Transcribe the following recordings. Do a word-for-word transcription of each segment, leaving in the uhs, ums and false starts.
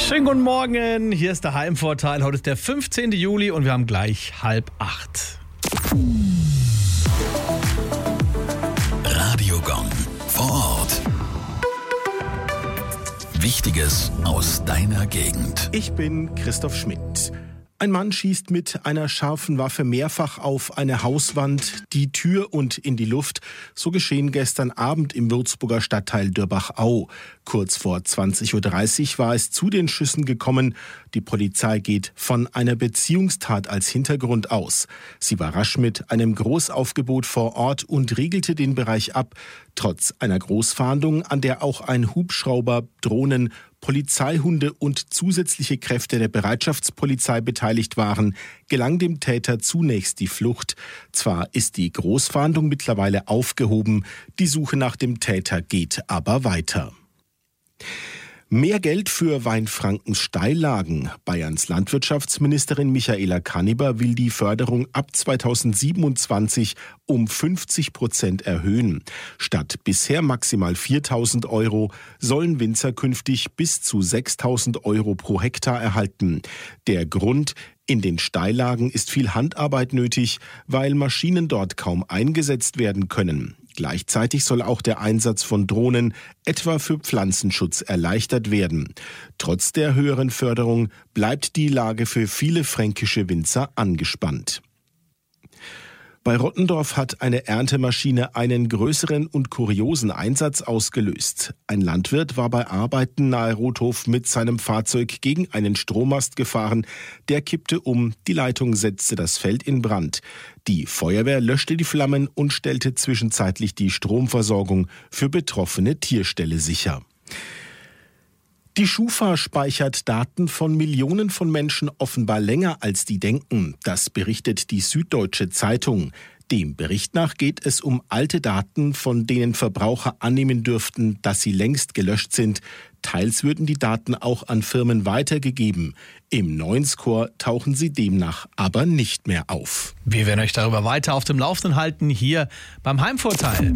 Schönen guten Morgen, hier ist der Heimvorteil. Heute ist der fünfzehnten Juli und wir haben gleich halb acht. Radiogong vor Ort. Wichtiges aus deiner Gegend. Ich bin Christoph Schmidt. Ein Mann schießt mit einer scharfen Waffe mehrfach auf eine Hauswand, die Tür und in die Luft. So geschehen gestern Abend im Würzburger Stadtteil Dörbach-Au. Kurz vor zwanzig Uhr dreißig war es zu den Schüssen gekommen. Die Polizei geht von einer Beziehungstat als Hintergrund aus. Sie war rasch mit einem Großaufgebot vor Ort und riegelte den Bereich ab. Trotz einer Großfahndung, an der auch ein Hubschrauber, Drohnen, Polizeihunde und zusätzliche Kräfte der Bereitschaftspolizei beteiligt waren, gelang dem Täter zunächst die Flucht. Zwar ist die Großfahndung mittlerweile aufgehoben, die Suche nach dem Täter geht aber weiter. Mehr Geld für Weinfrankens Steillagen. Bayerns Landwirtschaftsministerin Michaela Kanniber will die Förderung ab zweitausendsiebenundzwanzig um fünfzig Prozent erhöhen. Statt bisher maximal viertausend Euro sollen Winzer künftig bis zu sechstausend Euro pro Hektar erhalten. Der Grund: in den Steillagen ist viel Handarbeit nötig, weil Maschinen dort kaum eingesetzt werden können. Gleichzeitig soll auch der Einsatz von Drohnen etwa für Pflanzenschutz erleichtert werden. Trotz der höheren Förderung bleibt die Lage für viele fränkische Winzer angespannt. Bei Rottendorf hat eine Erntemaschine einen größeren und kuriosen Einsatz ausgelöst. Ein Landwirt war bei Arbeiten nahe Rothof mit seinem Fahrzeug gegen einen Strommast gefahren. Der kippte um, die Leitung setzte das Feld in Brand. Die Feuerwehr löschte die Flammen und stellte zwischenzeitlich die Stromversorgung für betroffene Tierställe sicher. Die Schufa speichert Daten von Millionen von Menschen offenbar länger, als die denken. Das berichtet die Süddeutsche Zeitung. Dem Bericht nach geht es um alte Daten, von denen Verbraucher annehmen dürften, dass sie längst gelöscht sind. Teils würden die Daten auch an Firmen weitergegeben. Im neuen Score tauchen sie demnach aber nicht mehr auf. Wir werden euch darüber weiter auf dem Laufenden halten, hier beim Heimvorteil.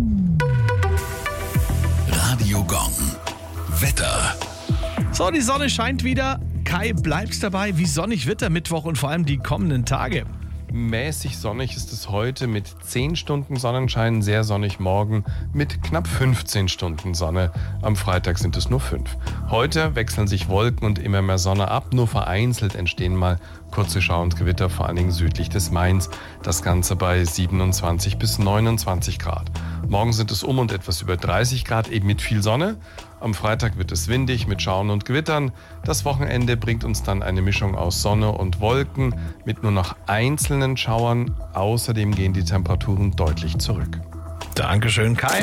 Radiogong. Wetter. So, die Sonne scheint wieder. Kai, bleibst dabei. Wie sonnig wird der Mittwoch und vor allem die kommenden Tage? Mäßig sonnig ist es heute mit zehn Stunden Sonnenschein, sehr sonnig morgen mit knapp fünfzehn Stunden Sonne. Am Freitag sind es nur fünf. Heute wechseln sich Wolken und immer mehr Sonne ab. Nur vereinzelt entstehen mal kurze Schauer und Gewitter, vor allen Dingen südlich des Mains. Das Ganze bei siebenundzwanzig bis neunundzwanzig Grad. Morgen sind es um und etwas über dreißig Grad, eben mit viel Sonne. Am Freitag wird es windig mit Schauern und Gewittern. Das Wochenende bringt uns dann eine Mischung aus Sonne und Wolken mit nur noch einzelnen Schauern. Außerdem gehen die Temperaturen deutlich zurück. Dankeschön, Kai.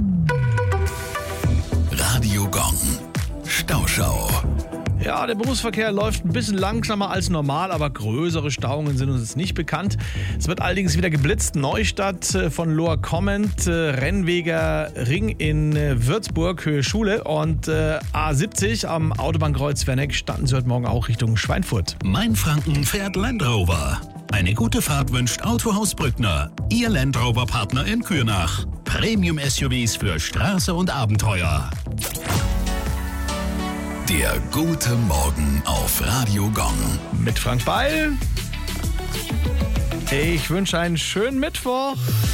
Radiogong. Stauschau. Ja, der Berufsverkehr läuft ein bisschen langsamer als normal, aber größere Stauungen sind uns jetzt nicht bekannt. Es wird allerdings wieder geblitzt. Neustadt von Lohr kommend, Rennweger Ring in Würzburg, Höhe Schule und äh, A siebzig am Autobahnkreuz Werneck starten sie heute Morgen auch Richtung Schweinfurt. Mainfranken fährt Land Rover. Eine gute Fahrt wünscht Autohaus Brückner. Ihr Land Rover Partner in Kürnach. Premium-S U Vs für Straße und Abenteuer. Der gute Morgen auf Radiogong. Mit Frank Beil. Ich wünsche einen schönen Mittwoch.